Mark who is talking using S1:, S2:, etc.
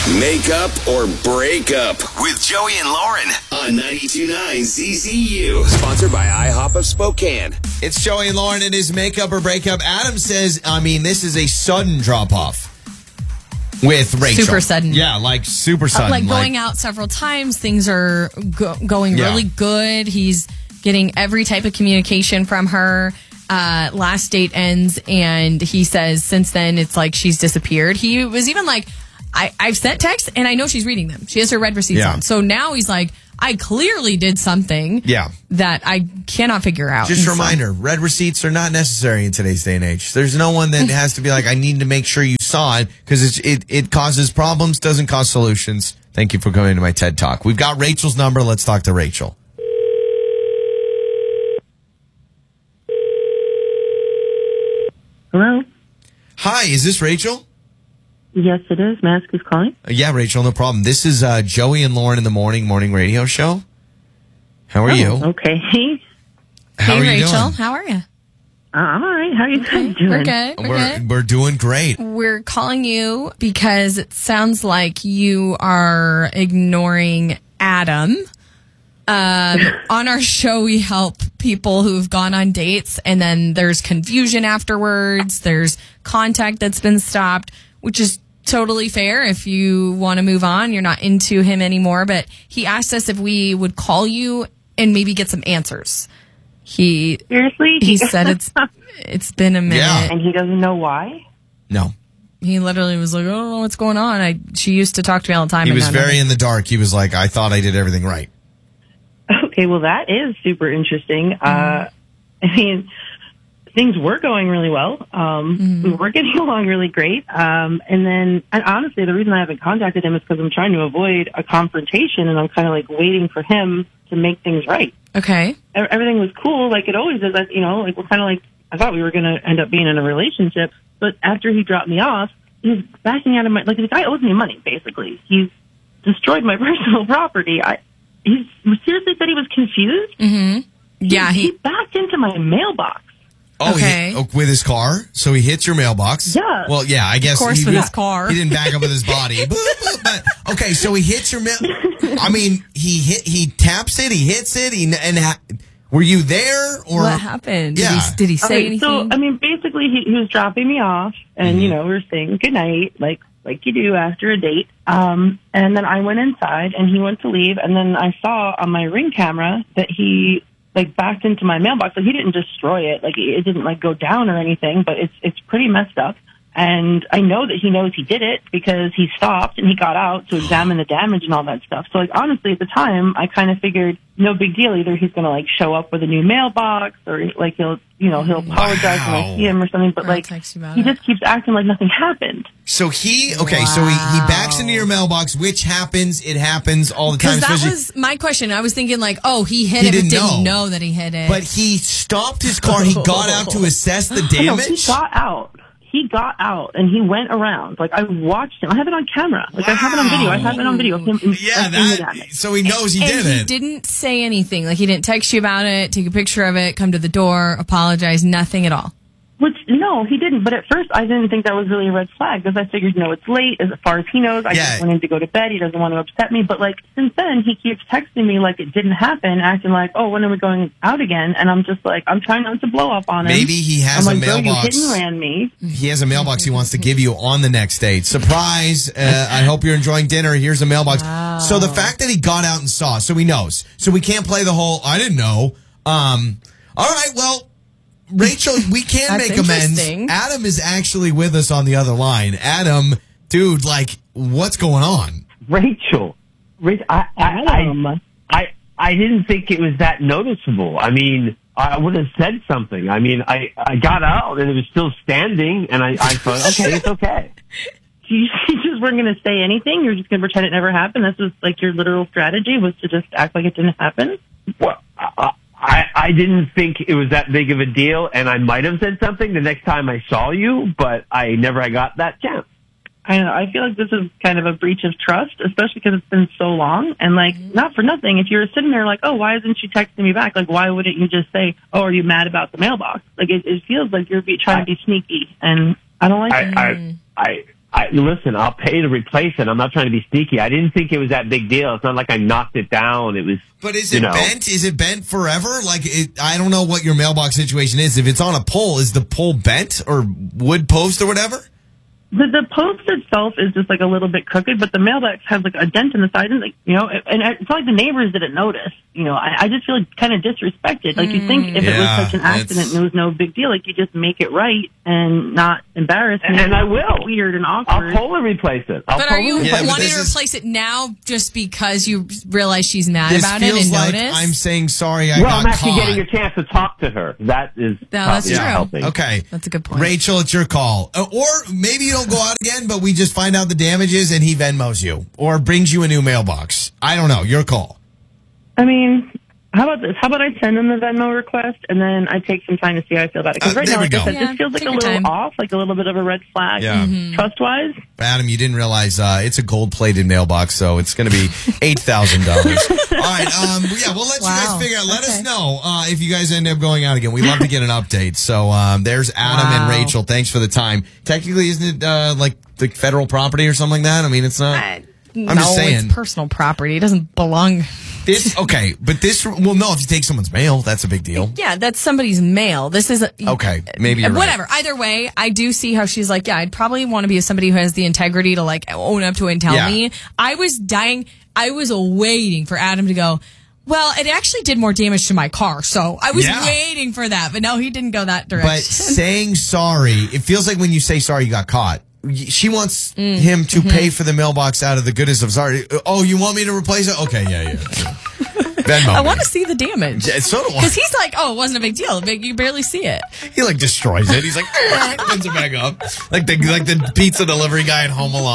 S1: Make up or break up with Joey and Lauren on 92.9 ZZU. Sponsored by IHOP of Spokane.
S2: It's Joey and Lauren. It is Make Up or Break Up. Adam says, this is a sudden drop-off with Rachel.
S3: Super sudden.
S2: Yeah, like super sudden.
S3: Going out several times. Things are going really good. He's getting every type of communication from her. Last date ends, and he says since then it's like she's disappeared. He was even like, I've sent texts, and I know she's reading them. She has her read receipts on. So now he's like, I clearly did something that I cannot figure out.
S2: Just a reminder, read receipts are not necessary in today's day and age. There's no one that has to be like, I need to make sure you saw it, because it causes problems, doesn't cause solutions. Thank you for coming to my TED Talk. We've got Rachel's number. Let's talk to Rachel.
S4: Hello?
S2: Hi, is this Rachel?
S4: Yes, it is. May I ask who's calling?
S2: Yeah, Rachel, no problem. This is Joey and Lauren in the morning radio show. How are you?
S4: Okay.
S2: How are you
S3: Rachel.
S2: doing?
S3: How are you?
S4: I'm all right. How are you guys doing?
S3: We're good.
S2: We're doing great.
S3: We're calling you because it sounds like you are ignoring Adam. On our show, we help people who've gone on dates, and then there's confusion afterwards. There's contact that's been stopped, which is totally fair. If you want to move on, you're not into him anymore. But he asked us if we would call you and maybe get some answers.
S4: Seriously?
S3: He said it's been a minute.
S2: Yeah.
S4: And he doesn't know why?
S2: No.
S3: He literally was like, I don't know what's going on. She used to talk to me all the time.
S2: He was very in the dark. He was like, I thought I did everything right.
S4: Okay, well, that is super interesting. I mean, things were going really well. We were getting along really great. And honestly, the reason I haven't contacted him is because I'm trying to avoid a confrontation, and I'm kind of like waiting for him to make things right.
S3: Okay.
S4: Everything was cool, like it always is. Like we're kind of like, I thought we were going to end up being in a relationship, but after he dropped me off, he was backing out of my, like, the guy owes me money, basically. He's destroyed my personal property. He seriously said he was confused.
S3: Mm-hmm. Yeah,
S4: he backed into my mailbox.
S2: Oh,
S3: okay.
S2: With his car? So he hits your mailbox?
S4: Yeah.
S2: Well, yeah, I guess.
S3: Of course, with his car.
S2: He didn't back up with his body. But, okay, so he hits your mail. I mean, he taps it, he hits it, were you there? Or
S3: what happened?
S2: Yeah.
S3: Did he say anything?
S4: So, I mean, basically, he was dropping me off, and, we were saying goodnight, like you do after a date. And then I went inside, and he went to leave, and then I saw on my Ring camera that he, like, backed into my mailbox. Like, he didn't destroy it. Like, it didn't, like, go down or anything, but it's pretty messed up. And I know that he knows he did it because he stopped and he got out to examine the damage and all that stuff. So, like, honestly, at the time, I kind of figured no big deal. Either he's going to, like, show up with a new mailbox, or, like, he'll apologize when I see him or something. But, like, he just keeps acting like nothing happened.
S2: So he backs into your mailbox, which happens. It happens all the time.
S3: Because that was my question. I was thinking, like, he hit it, but didn't know that he hit it.
S2: But he stopped his car. He got out to assess the damage.
S4: No, he got out. He got out and he went around. Like, I watched him. I have it on camera. Like, I have it on video. I have it on video of him.
S2: So he knows he did it.
S3: He didn't say anything. Like, he didn't text you about it, take a picture of it, come to the door, apologize, nothing at all.
S4: No, he didn't. But at first, I didn't think that was really a red flag because I figured, it's late. As far as he knows, I just want him to go to bed. He doesn't want to upset me. But, like, since then, he keeps texting me like it didn't happen, acting like, when are we going out again? And I'm just like, I'm trying not to blow up on him.
S2: Maybe he has a mailbox.
S4: You hit and ran me.
S2: He has a mailbox he wants to give you on the next date. Surprise. I hope you're enjoying dinner. Here's a mailbox. Wow. So the fact that he got out and saw, so he knows. So we can't play the whole, I didn't know. All right, well, Rachel, we can make amends. Adam is actually with us on the other line. Adam, dude, like, what's going on?
S5: Rachel, I didn't think it was that noticeable. I mean, I would have said something. I mean, I got out and it was still standing, and I thought, okay, it's okay.
S4: You just weren't going to say anything? You're just going to pretend it never happened? This was, like, your literal strategy was to just act like it didn't happen?
S5: Well, I didn't think it was that big of a deal, and I might have said something the next time I saw you, but I never got that chance.
S4: I know. I feel like this is kind of a breach of trust, especially because it's been so long. And, like, not for nothing, if you're sitting there like, why isn't she texting me back? Like, why wouldn't you just say, are you mad about the mailbox? Like, it feels like you're trying to be sneaky, and I don't like it.
S5: Listen, I'll pay to replace it. I'm not trying to be sneaky. I didn't think it was that big deal. It's not like I knocked it down. It was.
S2: But is it bent? Is it bent forever? Like, I don't know what your mailbox situation is. If it's on a pole, is the pole bent or wood post or whatever?
S4: The post itself is just like a little bit crooked, but the mailbox has like a dent in the side, and like, you know, and it's not like the neighbors didn't notice. You know, I just feel like kind of disrespected. Like, you think if it was such an accident and it was no big deal, like, you just make it right and not embarrass me.
S5: And I will.
S4: Weird and awkward.
S5: I'll totally replace it.
S3: But are you wanting to replace it now just because you realize she's mad about it and
S2: feels like
S3: notice?
S2: I'm saying sorry. I
S5: Well,
S2: got
S5: I'm actually
S2: caught.
S5: getting a chance to talk to her. That is
S3: that's true.
S5: helping.
S2: Okay,
S3: that's a good point.
S2: Rachel, it's your call. Or maybe you don't go out again, but we just find out the damages and he Venmos you or brings you a new mailbox. I don't know. Your call.
S4: I mean, how about this? How about I send him the Venmo request and then I take some time to see how I feel about it? Because right now, like I said, this feels like a little off, like a little bit of a red flag, trust-wise.
S2: Adam, you didn't realize it's a gold-plated mailbox, so it's going to be $8,000. All right, we'll let you guys figure out. Let us know if you guys end up going out again. We'd love to get an update. So there's Adam and Rachel. Thanks for the time. Technically, isn't it like the federal property or something like that? I mean, it's not. I'm just saying.
S3: It's personal property. It doesn't belong.
S2: But if you take someone's mail, that's a big deal.
S3: Yeah, that's somebody's mail. This is
S2: okay. Maybe you're
S3: whatever.
S2: Right.
S3: Either way, I do see how she's like, yeah, I'd probably want to be somebody who has the integrity to like own up to it and tell me. I was dying. I was waiting for Adam to go, well, it actually did more damage to my car, so I was waiting for that. But no, he didn't go that direction.
S2: But saying sorry, it feels like when you say sorry, you got caught. She wants him to pay for the mailbox out of the goodness of sorry. Oh, you want me to replace it? Okay, yeah. Venmo.
S3: I want to see the damage.
S2: Yeah, so do I.
S3: Because he's like, oh, it wasn't a big deal. You barely see it.
S2: He like destroys it. He's like, pins it back up. Like the pizza delivery guy at Home Alone.